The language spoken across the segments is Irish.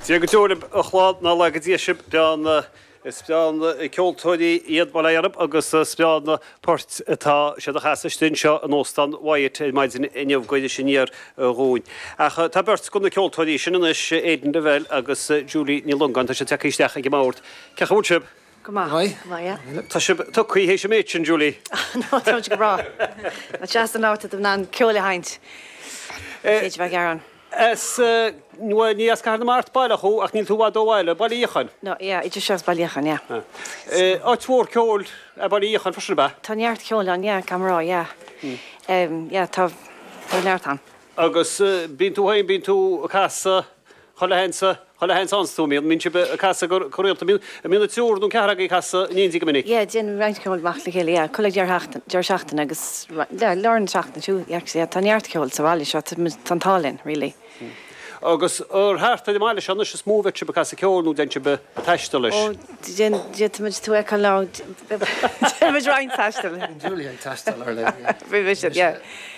Tí go teúir a chlád ná le go dtí sib beanna spean ceoltóirí iad bailárab agus speanna port atá sé a chaiste seo an óstan waid maidin inmh goide sinníar róin. Acha tá bert gona ceoltóirí sin is éan de bhil agus Julie ní Lungan tá sé teicisteach ag máirt. Ceúsib? Tá chuí hééis sem méid sin Julie. No go rá. Tá just an áta ná ceola haint. Féidir bheith garan. Ní as car na mát bailachú ach níl tú bhd óhhaile bailíochan. No, idir seos bailíochan, ja. Á tvór ceol a bailíochan fasir ba? Tá neart ceolan, camrá, ja. Tá neartan. Agus bín tú hain, bín tú casa chola hensa anstú míad, mín si a casa choíolta mína túúr dún ceara í casa níon go minic. Dín reinint ceol machla chéile, chola dear seachtain agus learn seachtain tú, tá neart ceol sa bhaile seo tantálinn, really. Agus háirta máile se is smóveit se be casa ceolnú den se be teiste leis. Muid tú eá lá muid rein teistal. Julia teistal ar le. Bhí sé, yeah.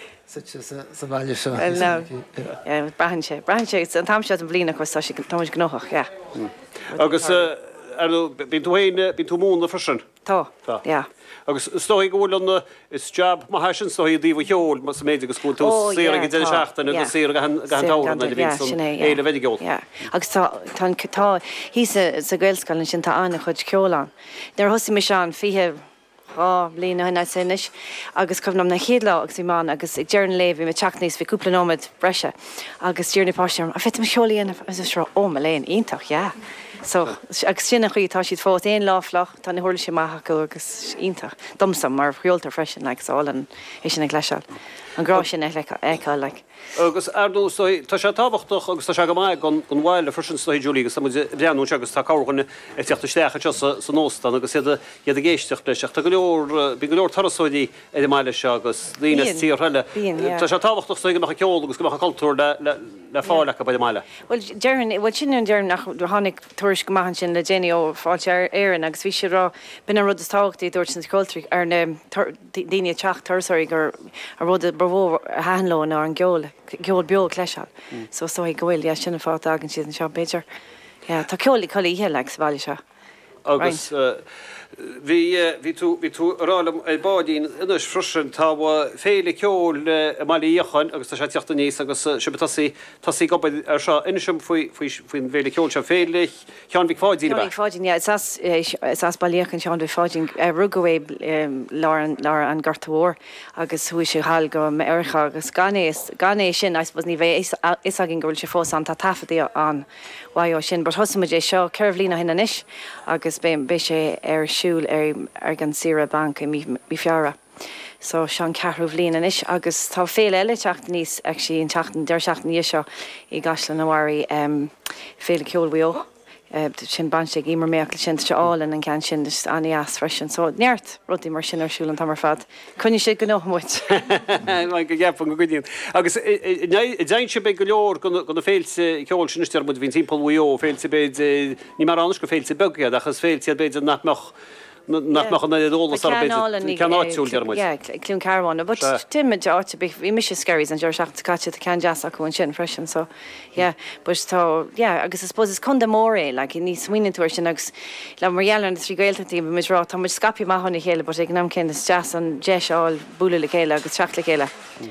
Sa bhaile seo. Brahan sé an tamsead an bblina chuá sé táid gnoch, ja. Agus bín tú hain bín tú múna frisin? Tá, ja. Agus stóí ggóil is job má sin stóí díomh cheol mas méidir go scúil tú sí go dé seachtain agus sí ganána éile bheith geol. Agus tá hí sa ghilscailin sin tá anna chuid ceolán. Dar thosaí me seán fihe lína hena sinis agus cumnam na chéadlá agus imán agus ag dearn léh me teachníos bhí cúpla nóid breise agus tíir napáisiarm a feit me seolaíon is seo léon ionintach, ja. So agus sinna chuí tá siad fót éon láflach tá na thuirla sé maithacha agus ionintach. Domsam mar chrioltar freisin leálan é sin ag leiseáil. Anrá sin eáil le. Agus ardú tá sé táhachtach agus tá se go maiid gon bhile frisin stoí Julie agus breanú agus tá cáhanna teachta stecha san nóstan agus iad a géisteach leiseach. Tá go leor bí go leor tarasóidí é meile se agus lína tíorheile. Tá sé táhachtach stoí go ceol agus go cultúr le fáilecha ba meile. Well dearan bhil sin an dearn nach tháinig tuairis go maihan sin le déine ó fáilte éan agus bhí sé rá bin an rud is táchttaí dúirt sin cultúr ar daine teach tarsaí gur a rud a brahó a hanlóin ar an geol beol cléisiáil. So gohfuil sinna fáta agan siad an seo Beiidir. Tá ceolaí choíhe le sa bhaile seo. Agus hí tú rálam bádín inis frisin tá féle ceol a máíochan agus tá sé teachta níos agus tasí go ar seo inisisiom faoin bhéle ceol se félich chean bhíh fáidín ba. Fáidín is bailíochan seán bhí fáidín rugahé lá an gartahór agus thuí sé hall go meiricha agus gané sin bud ní bheith is agin gohfuil sé fós an tá tafaí an waio sin, bar thosamid é seo ceirh lína hinna inis agus bé sé ar siúil ar gan sira bank i mí fiara. So sean cehrúh lína inis agus tá féle eile teachta níos ag sí an teachtain deir seachtain níos seo i gaslan nóhairí féle ceolhío. Sin banse ímar méachil sin teálan an cean sin aní as freisin, so neart rudí mar sin arsúil an tamar fad. Cunne sé go nómuid. go gheappan go goíon. Agus dain se be go leor gona féilse ceol sin istear mud hín timpplaío féilse beid ní mar annas go féilse begead achas féilse beid an nachmach an dólas canáitiúil dearmid. Clún carháinna, but timid áte bhí mis scaris an deir seachta caite a cean deas acu an sin freisin, so but tá agus I suppose is chunda móré le i níos swinintúir sin agus le marhealan na trí gailtatí mis rá tá muid scapi maithna chéile, but ag nám cin is deas an deáil búla le chéile agus teach le chéile.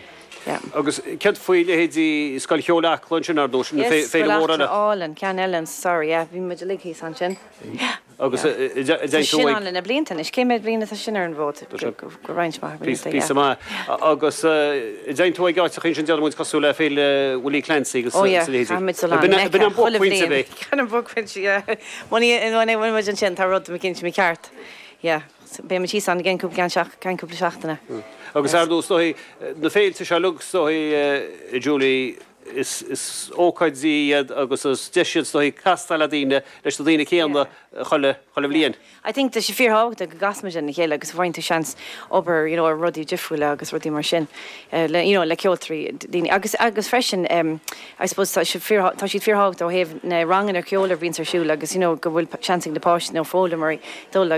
Agus cead faoile héadí scail cheolaach lún sin ar dó sin féile mórna. Álan cean Ellen, sorry, bhí muid le hí san sin. Agus sin an na blinta is céimiid blina a sin ar an bhót go reinint má. Agus déin tú gáit chin sin dearmid cosú le féile bhfuilí cleansaí agus bin an bhfuinte bé. Can an bhfuinte Mí bhfuid an sin tá rud a cinn mí ceart. Bé me tí an gin cúpla seachtainna. Agus ardú stoí na féilte se lug stoí Julie is ócaidí agus deisiad stoí castal a dtíine leis do dtíine céanna chola bblion. I think that she fear hog the gasmajan here agus bhaint chance ober a ruddy difriúla agus ruddy mar sin le ceoltrí agus freisin I suppose tá si fear hog ó heh na rangan ar ceolar vín ar siúla agus go bhfuil chancing de páis nó fóla marí dul